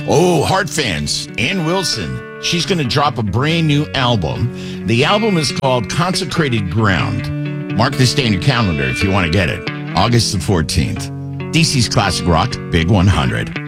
Oh, Heart fans, Ann Wilson. She's going to drop a brand new album. The album is called Consecrated Ground. Mark this day in your calendar if you want to get it. August the 14th. DC's Classic Rock, Big 100.